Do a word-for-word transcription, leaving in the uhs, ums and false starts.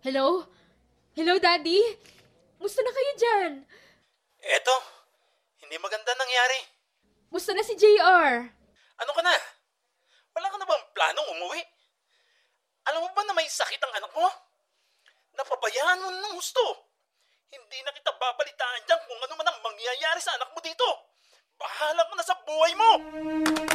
Hello? Hello, Daddy? Musta na kayo dyan? Eto, hindi maganda nangyari. Musta na si J R? Ano ka na? Wala ka na bang planong umuwi? Alam mo ba na may sakit ang anak mo? Napabayaan mo ng gusto. Hindi na kita babalitaan dyan kung ano man ang mangyayari sa anak mo dito. Bahala ka na sa buhay mo!